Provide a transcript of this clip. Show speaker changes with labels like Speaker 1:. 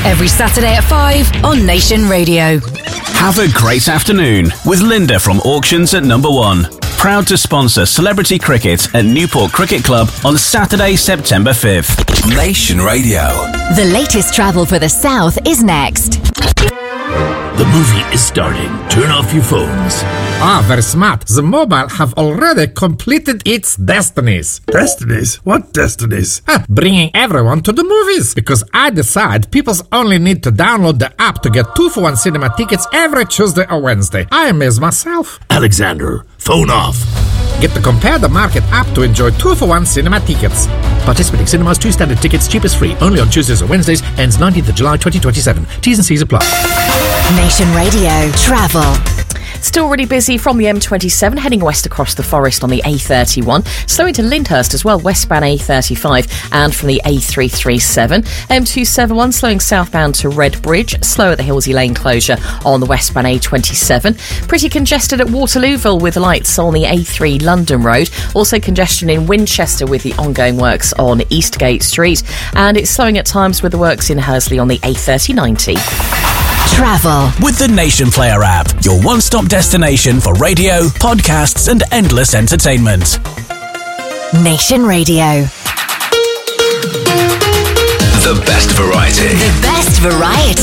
Speaker 1: Every Saturday at 5 on Nation Radio.
Speaker 2: Have a great afternoon with Linda from Auctions at Number 1. Proud to sponsor celebrity cricket at Newport Cricket Club on Saturday, September 5th.
Speaker 3: Nation Radio.
Speaker 1: The latest travel for the South is next.
Speaker 4: The movie is starting. Turn off your phones.
Speaker 5: Very smart. The mobile have already completed its destinies.
Speaker 4: Destinies? What destinies?
Speaker 5: Bringing everyone to the movies. Because I decide people only need to download the app to get 2-for-1 cinema tickets every Tuesday or Wednesday. I amaze myself.
Speaker 4: Alexander, phone off.
Speaker 5: Get the Compare the Market app to enjoy 2-for-1 cinema tickets. Participating cinemas, 2 standard tickets, cheapest free. Only on Tuesdays or Wednesdays. Ends 19th of July 2027. T's and C's apply.
Speaker 1: Nation Radio Travel.
Speaker 6: Still really busy from the M27, heading west across the forest on the A31, slowing to Lyndhurst as well, westbound A35, and from the A337. M271 slowing southbound to Redbridge, slow at the Hillsey Lane closure on the westbound A27. Pretty congested at Waterlooville with lights on the A3 London Road. Also congestion in Winchester with the ongoing works on Eastgate Street. And it's slowing at times with the works in Hursley on the A3090.
Speaker 1: Travel
Speaker 2: with the Nation Player app, your one-stop destination for radio, podcasts and endless entertainment.
Speaker 1: Nation Radio.
Speaker 3: The best variety.
Speaker 1: The best variety.